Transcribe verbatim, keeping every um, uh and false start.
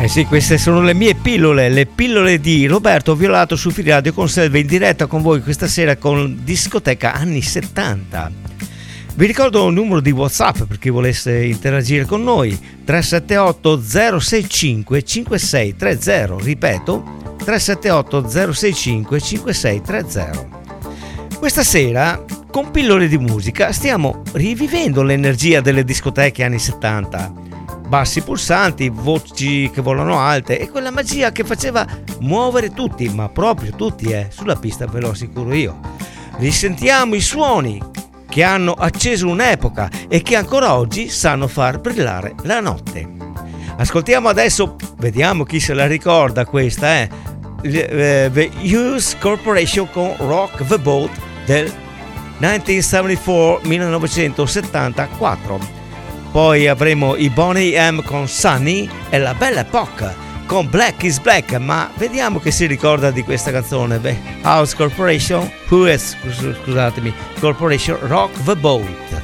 sì, queste sono le mie pillole, le pillole di Roberto Violato su Firadio Conserve in diretta con voi questa sera con Discoteca anni settanta. Vi ricordo un numero di WhatsApp per chi volesse interagire con noi, tre sette otto zero sei cinque cinque sei tre zero, ripeto tre sette otto zero sei cinque cinque sei tre zero. Questa sera con pillole di musica stiamo rivivendo l'energia delle discoteche anni settanta. Bassi pulsanti, voci che volano alte e quella magia che faceva muovere tutti, ma proprio tutti, eh, sulla pista ve lo assicuro io. Risentiamo i suoni che hanno acceso un'epoca e che ancora oggi sanno far brillare la notte. Ascoltiamo adesso, vediamo chi se la ricorda questa, eh, The Hughes Corporation con Rock the Boat del millenovecentosettantaquattro. Poi avremo i Boney M con Sunny e la Belle Époque con Black is Black, ma vediamo che si ricorda di questa canzone. Beh, House Corporation, Who is, scusatemi, Corporation Rock the Boat.